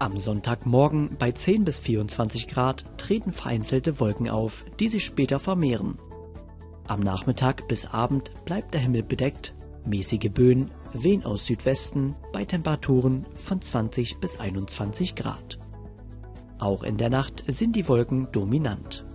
Am Sonntagmorgen bei 10 bis 24 Grad treten vereinzelte Wolken auf, die sich später vermehren. Am Nachmittag bis Abend bleibt der Himmel bedeckt, mäßige Böen wehen aus Südwesten bei Temperaturen von 20 bis 21 Grad. Auch in der Nacht sind die Wolken dominant.